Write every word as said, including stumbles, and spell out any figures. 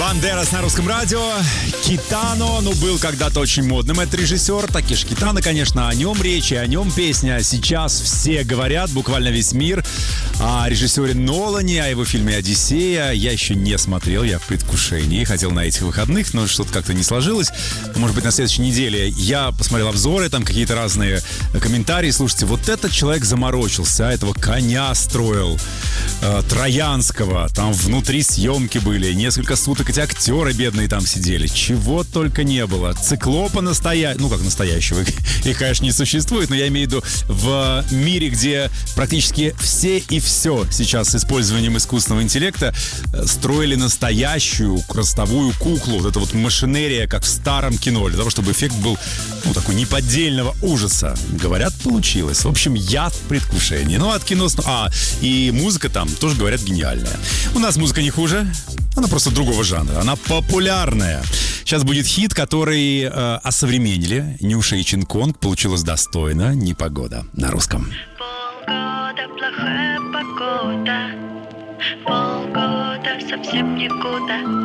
Бандерас на русском радио. Китано, ну, был когда-то очень модным этот режиссер. Такиш Китано, конечно, о нем речь, и о нем песня. Сейчас все говорят, буквально весь мир, о режиссере Нолане, о его фильме «Одиссея». Я еще не смотрел, я в предвкушении. Хотел на этих выходных, но что-то как-то не сложилось. Может быть, на следующей неделе. Я посмотрел обзоры, там какие-то разные комментарии. Слушайте, вот этот человек заморочился, этого коня строил, э, Троянского. Там внутри съемки были, несколько суток эти актеры бедные там сидели. Чего только не было. Циклопа настоящего, ну как настоящего, их, конечно, не существует, но я имею в виду в мире, где практически все и все сейчас с использованием искусственного интеллекта строили настоящую ростовую куклу. Вот это вот машинерия, как в старом кино, для того, чтобы эффект был, ну, такой неподдельного ужаса. Говорят, получилось. В общем, я в предвкушении. Ну, от кино... А, и музыка там тоже, говорят, гениальная. У нас музыка не хуже. Она просто другого жанра. Она популярная. Сейчас будет хит, который э, осовременили. Нюша и Чинг-Конг. Получилось достойно. «Непогода» на русском. Полгода плохая погода, полгода совсем никуда.